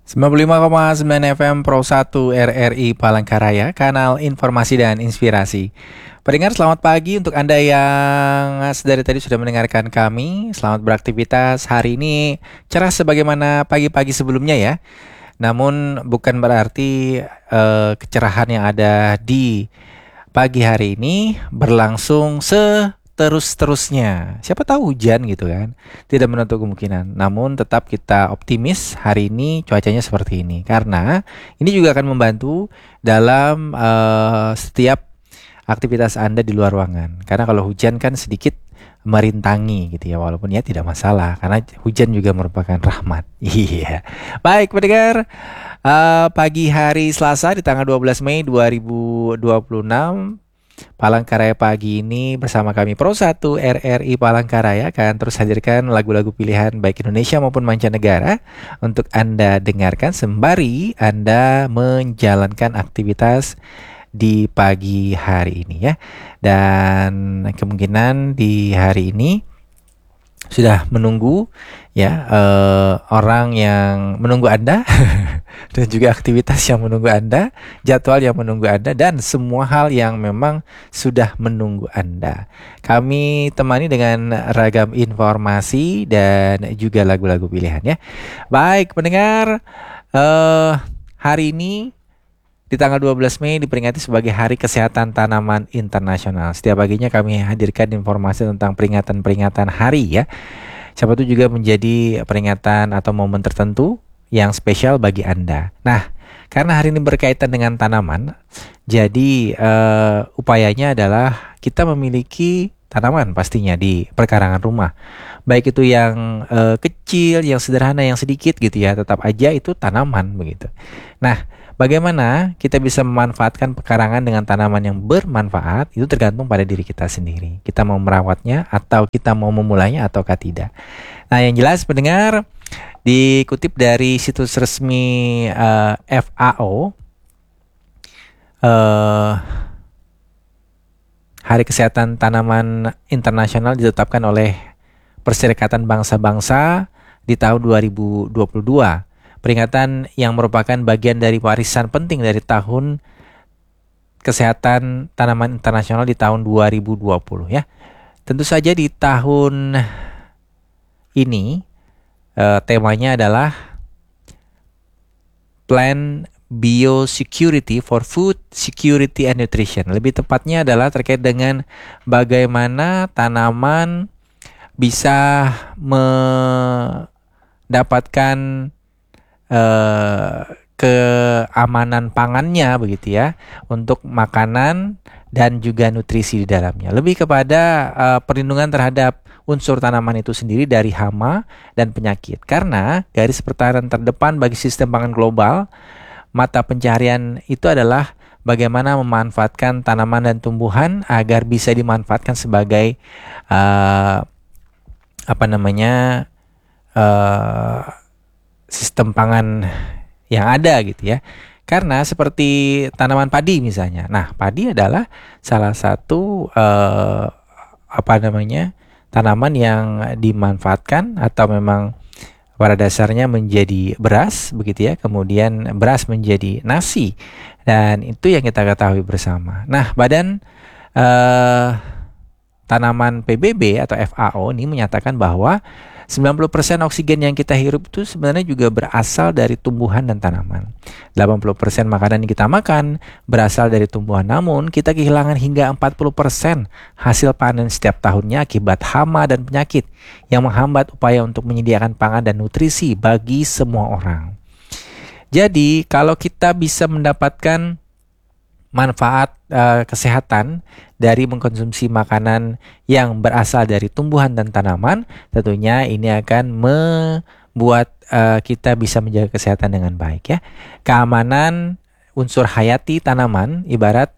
95,9 FM Pro 1 RRI Palangkaraya, kanal informasi dan inspirasi. Pendengar, selamat pagi untuk Anda yang dari tadi sudah mendengarkan kami. Selamat beraktivitas. Hari ini cerah sebagaimana pagi-pagi sebelumnya ya. Namun bukan berarti kecerahan yang ada di pagi hari ini berlangsung terus-terusnya. Siapa tahu hujan gitu kan. Tidak menutup kemungkinan. Namun tetap kita optimis hari ini cuacanya seperti ini. Karena ini juga akan membantu dalam setiap aktivitas Anda di luar ruangan. Karena kalau hujan kan sedikit merintangi gitu ya. Walaupun ya tidak masalah. Karena hujan juga merupakan rahmat. Iya. Baik pendengar. Pagi hari Selasa di tanggal 12 Mei 2026. Palangkaraya pagi ini bersama kami Pro 1 RRI Palangkaraya akan terus hadirkan lagu-lagu pilihan baik Indonesia maupun mancanegara untuk Anda dengarkan sembari Anda menjalankan aktivitas di pagi hari ini ya. Dan kemungkinan di hari ini sudah menunggu ya orang yang menunggu Anda dan juga aktivitas yang menunggu Anda, jadwal yang menunggu Anda, dan semua hal yang memang sudah menunggu Anda. Kami temani dengan ragam informasi dan juga lagu-lagu pilihan ya. Baik pendengar, hari ini di tanggal 12 Mei diperingati sebagai Hari Kesehatan Tanaman Internasional. Setiap paginya kami hadirkan informasi tentang peringatan-peringatan hari ya. Siapa itu juga menjadi peringatan atau momen tertentu yang spesial bagi Anda. Nah, karena hari ini berkaitan dengan tanaman, jadi upayanya adalah kita memiliki tanaman pastinya di perkarangan rumah. Baik itu yang kecil, yang sederhana, yang sedikit gitu ya, tetap aja itu tanaman begitu. Nah, bagaimana kita bisa memanfaatkan pekarangan dengan tanaman yang bermanfaat itu tergantung pada diri kita sendiri. Kita mau merawatnya atau kita mau memulainya ataukah tidak. Nah, yang jelas pendengar, dikutip dari situs resmi FAO, Hari Kesehatan Tanaman Internasional ditetapkan oleh Perserikatan Bangsa-Bangsa di tahun 2022. Peringatan yang merupakan bagian dari warisan penting dari Tahun Kesehatan Tanaman Internasional di tahun 2020 ya. Tentu saja di tahun ini temanya adalah Plan Biosecurity for Food Security and Nutrition. Lebih tepatnya adalah terkait dengan bagaimana tanaman bisa mendapatkan keamanan pangannya begitu ya, untuk makanan dan juga nutrisi di dalamnya. Lebih kepada perlindungan terhadap unsur tanaman itu sendiri dari hama dan penyakit. Karena garis pertahanan terdepan bagi sistem pangan global, mata pencaharian itu adalah bagaimana memanfaatkan tanaman dan tumbuhan agar bisa dimanfaatkan sebagai sistem pangan yang ada gitu ya. Karena seperti tanaman padi misalnya. Nah, padi adalah salah satu tanaman yang dimanfaatkan atau memang pada dasarnya menjadi beras begitu ya. Kemudian beras menjadi nasi. Dan itu yang kita ketahui bersama. Nah, Badan Tanaman PBB atau FAO ini menyatakan bahwa 90% oksigen yang kita hirup itu sebenarnya juga berasal dari tumbuhan dan tanaman. 80% makanan yang kita makan berasal dari tumbuhan. Namun kita kehilangan hingga 40% hasil panen setiap tahunnya akibat hama dan penyakit yang menghambat upaya untuk menyediakan pangan dan nutrisi bagi semua orang. Jadi kalau kita bisa mendapatkan manfaat kesehatan dari mengkonsumsi makanan yang berasal dari tumbuhan dan tanaman, tentunya ini akan membuat kita bisa menjaga kesehatan dengan baik ya. Keamanan unsur hayati tanaman ibarat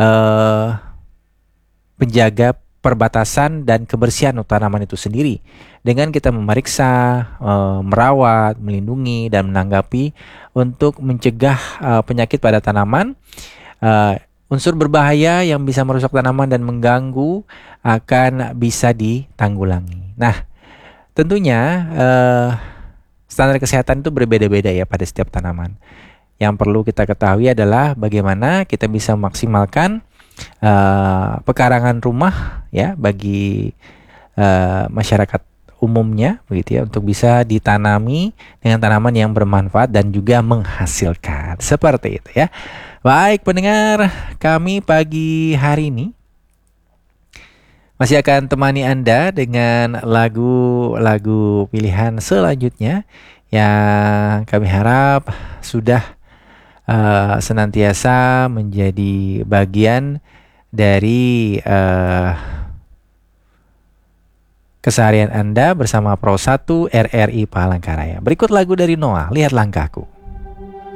penjaga perbatasan dan kebersihan tanaman itu sendiri. Dengan kita memeriksa, merawat, melindungi dan menanggapi untuk mencegah penyakit pada tanaman. Unsur berbahaya yang bisa merusak tanaman dan mengganggu akan bisa ditanggulangi. Nah, tentunya Standar kesehatan itu berbeda-beda ya pada setiap tanaman. Yang perlu kita ketahui adalah bagaimana kita bisa memaksimalkan pekarangan rumah ya bagi masyarakat umumnya begitu ya, untuk bisa ditanami dengan tanaman yang bermanfaat dan juga menghasilkan. Seperti itu ya. Baik pendengar, kami pagi hari ini masih akan temani Anda dengan lagu-lagu pilihan selanjutnya yang kami harap sudah senantiasa menjadi bagian dari keseharian Anda bersama Pro 1 RRI Palangkaraya. Berikut lagu dari Noah, Lihat Langkahku.